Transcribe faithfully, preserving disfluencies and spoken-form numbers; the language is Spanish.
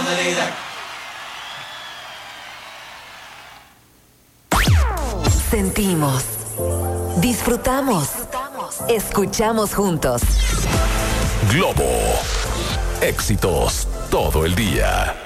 Sentimos, disfrutamos, escuchamos juntos. Globo, éxitos todo el día.